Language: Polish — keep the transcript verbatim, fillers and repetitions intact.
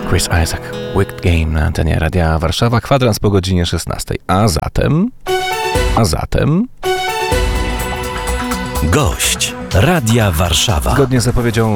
Chris Isaak, Wicked Game na antenie Radia Warszawa, kwadrans po godzinie szesnastej. A zatem... A zatem... Gość Radia Warszawa. Zgodnie z zapowiedzią